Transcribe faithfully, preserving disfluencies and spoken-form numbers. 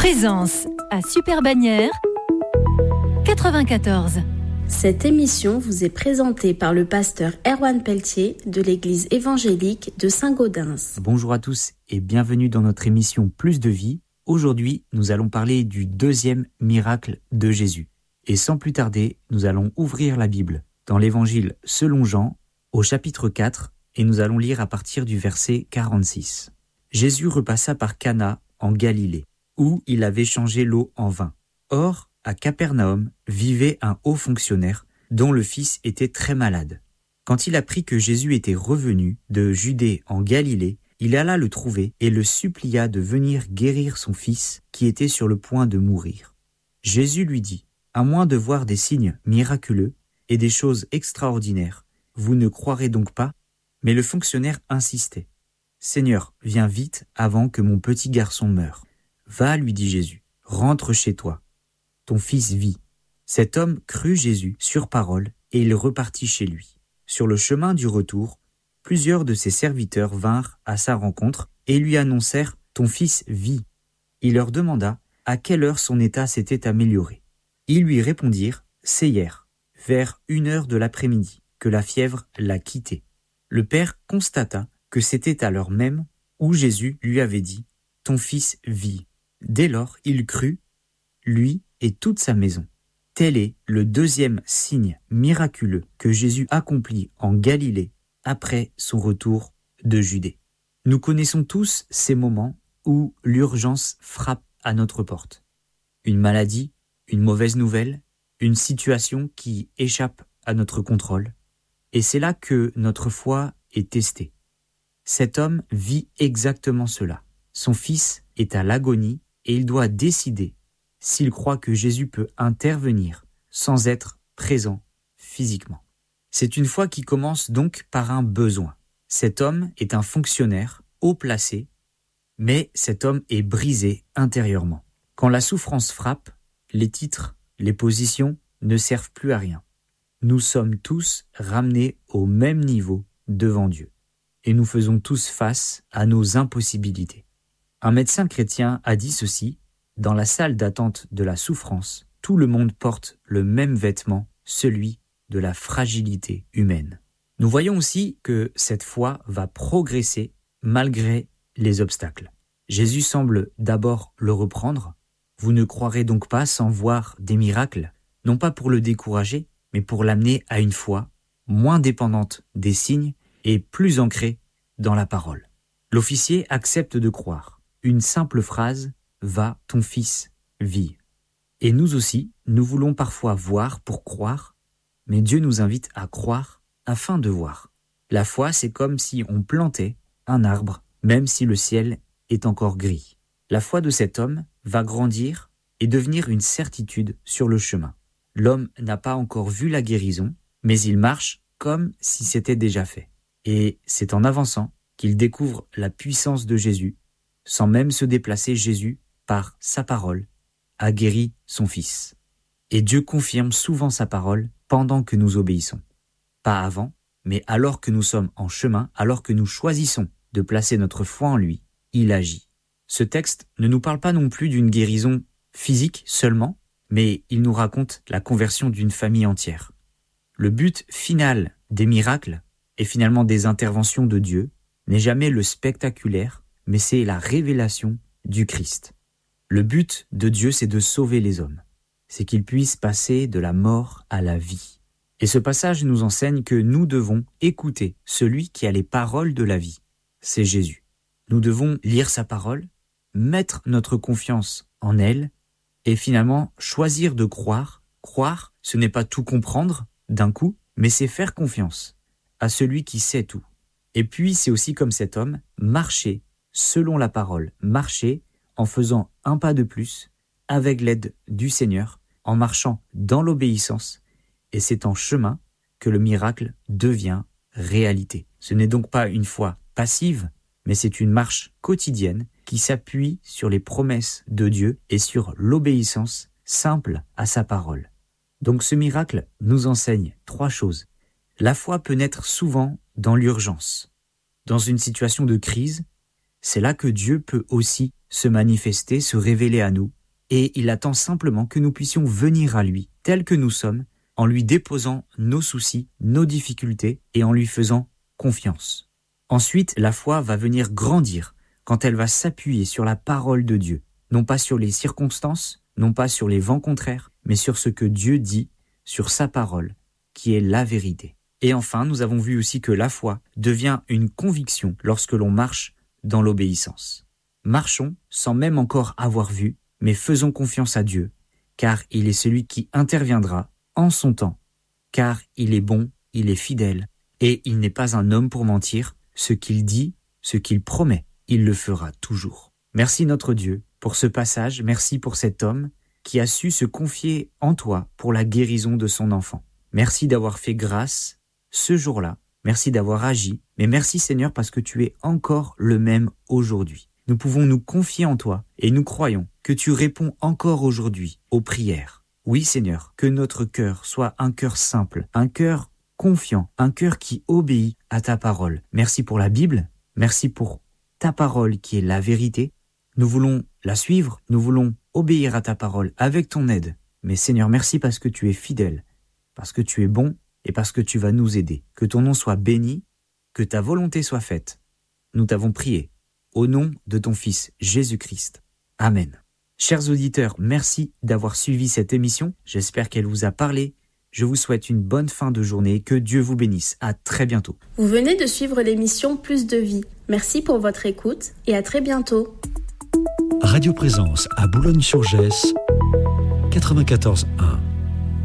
Présence à Super Bagnères quatre-vingt-quatorze. Cette émission vous est présentée par le pasteur Erwan Pelletier de l'église évangélique de Saint-Gaudens. Bonjour à tous et bienvenue dans notre émission Plus de vie. Aujourd'hui, nous allons parler du deuxième miracle de Jésus. Et sans plus tarder, nous allons ouvrir la Bible dans l'évangile selon Jean au chapitre quatre et nous allons lire à partir du verset quarante-six. Jésus repassa par Cana en Galilée, où il avait changé l'eau en vin. Or, à Capernaum vivait un haut fonctionnaire dont le fils était très malade. Quand il apprit que Jésus était revenu de Judée en Galilée, il alla le trouver et le supplia de venir guérir son fils qui était sur le point de mourir. Jésus lui dit, « À moins de voir des signes miraculeux et des choses extraordinaires, vous ne croirez donc pas ?» Mais le fonctionnaire insistait. « Seigneur, viens vite avant que mon petit garçon meure. » « Va, lui dit Jésus, rentre chez toi. Ton fils vit. » Cet homme crut Jésus sur parole et il repartit chez lui. Sur le chemin du retour, plusieurs de ses serviteurs vinrent à sa rencontre et lui annoncèrent « Ton fils vit. » Il leur demanda à quelle heure son état s'était amélioré. Ils lui répondirent « C'est hier, vers une heure de l'après-midi, que la fièvre l'a quitté. » Le père constata que c'était à l'heure même où Jésus lui avait dit « Ton fils vit. » Dès lors, il crut, lui et toute sa maison. Tel est le deuxième signe miraculeux que Jésus accomplit en Galilée après son retour de Judée. Nous connaissons tous ces moments où l'urgence frappe à notre porte. Une maladie, une mauvaise nouvelle, une situation qui échappe à notre contrôle. Et c'est là que notre foi est testée. Cet homme vit exactement cela. Son fils est à l'agonie et il doit décider s'il croit que Jésus peut intervenir sans être présent physiquement. C'est une foi qui commence donc par un besoin. Cet homme est un fonctionnaire haut placé, mais cet homme est brisé intérieurement. Quand la souffrance frappe, les titres, les positions ne servent plus à rien. Nous sommes tous ramenés au même niveau devant Dieu et nous faisons tous face à nos impossibilités. Un médecin chrétien a dit ceci, « Dans la salle d'attente de la souffrance, tout le monde porte le même vêtement, celui de la fragilité humaine. » Nous voyons aussi que cette foi va progresser malgré les obstacles. Jésus semble d'abord le reprendre. « Vous ne croirez donc pas sans voir des miracles, non pas pour le décourager, mais pour l'amener à une foi moins dépendante des signes et plus ancrée dans la parole. » L'officier accepte de croire. Une simple phrase, « Va, ton fils vit ». Et nous aussi, nous voulons parfois voir pour croire, mais Dieu nous invite à croire afin de voir. La foi, c'est comme si on plantait un arbre, même si le ciel est encore gris. La foi de cet homme va grandir et devenir une certitude sur le chemin. L'homme n'a pas encore vu la guérison, mais il marche comme si c'était déjà fait. Et c'est en avançant qu'il découvre la puissance de Jésus. Sans même se déplacer, Jésus, par sa parole, a guéri son fils. Et Dieu confirme souvent sa parole pendant que nous obéissons. Pas avant, mais alors que nous sommes en chemin, alors que nous choisissons de placer notre foi en lui, il agit. Ce texte ne nous parle pas non plus d'une guérison physique seulement, mais il nous raconte la conversion d'une famille entière. Le but final des miracles, et finalement des interventions de Dieu, n'est jamais le spectaculaire, mais c'est la révélation du Christ. Le but de Dieu, c'est de sauver les hommes. C'est qu'ils puissent passer de la mort à la vie. Et ce passage nous enseigne que nous devons écouter celui qui a les paroles de la vie. C'est Jésus. Nous devons lire sa parole, mettre notre confiance en elle, et finalement choisir de croire. Croire, ce n'est pas tout comprendre d'un coup, mais c'est faire confiance à celui qui sait tout. Et puis, c'est aussi comme cet homme, marcher selon la parole, marcher en faisant un pas de plus avec l'aide du Seigneur, en marchant dans l'obéissance, et c'est en chemin que le miracle devient réalité. Ce n'est donc pas une foi passive, mais c'est une marche quotidienne qui s'appuie sur les promesses de Dieu et sur l'obéissance simple à sa parole. Donc ce miracle nous enseigne trois choses. La foi peut naître souvent dans l'urgence. Dans une situation de crise, c'est là que Dieu peut aussi se manifester, se révéler à nous, et il attend simplement que nous puissions venir à lui, tels que nous sommes, en lui déposant nos soucis, nos difficultés, et en lui faisant confiance. Ensuite, la foi va venir grandir quand elle va s'appuyer sur la parole de Dieu, non pas sur les circonstances, non pas sur les vents contraires, mais sur ce que Dieu dit, sur sa parole, qui est la vérité. Et enfin, nous avons vu aussi que la foi devient une conviction lorsque l'on marche dans l'obéissance. Marchons sans même encore avoir vu, mais faisons confiance à Dieu, car il est celui qui interviendra en son temps, car il est bon, il est fidèle, et il n'est pas un homme pour mentir, ce qu'il dit, ce qu'il promet, il le fera toujours. Merci notre Dieu pour ce passage, merci pour cet homme qui a su se confier en toi pour la guérison de son enfant. Merci d'avoir fait grâce ce jour-là, merci d'avoir agi, mais merci Seigneur parce que tu es encore le même aujourd'hui. Nous pouvons nous confier en toi et nous croyons que tu réponds encore aujourd'hui aux prières. Oui Seigneur, que notre cœur soit un cœur simple, un cœur confiant, un cœur qui obéit à ta parole. Merci pour la Bible, merci pour ta parole qui est la vérité. Nous voulons la suivre, nous voulons obéir à ta parole avec ton aide. Mais Seigneur, merci parce que tu es fidèle, parce que tu es bon et parce que tu vas nous aider. Que ton nom soit béni, que ta volonté soit faite. Nous t'avons prié au nom de ton Fils Jésus-Christ. Amen. Chers auditeurs, merci d'avoir suivi cette émission. J'espère qu'elle vous a parlé. Je vous souhaite une bonne fin de journée. Que Dieu vous bénisse. À très bientôt. Vous venez de suivre l'émission Plus de vie. Merci pour votre écoute et à très bientôt. Radio Présence à Boulogne-sur-Gesse, quatre-vingt-quatorze un.